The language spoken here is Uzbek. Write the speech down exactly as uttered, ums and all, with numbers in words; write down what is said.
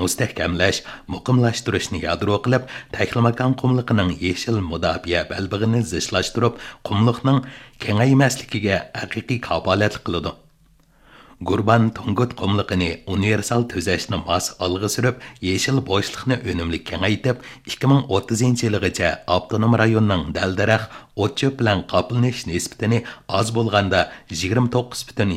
mustahkamlash, muqimlashtirishni yadro qilib, tahlmakan qumliqining yeshil mudofaa balbig'ini zichlashtirib, qumliqning kengaymasligiga haqiqiy kafolatlik qiladi. Gurban Tungut qumliqini universal tuzashni mas alg'i surib, yeshil bo'shliqni unumli kengaytib, ikki ming o'ttizinchi yilgacha avtonom rayonning dal-daraxt, o't-cho'p bilan qoplanish nisbatini oz bo'lganda yigirma to'qqiz butun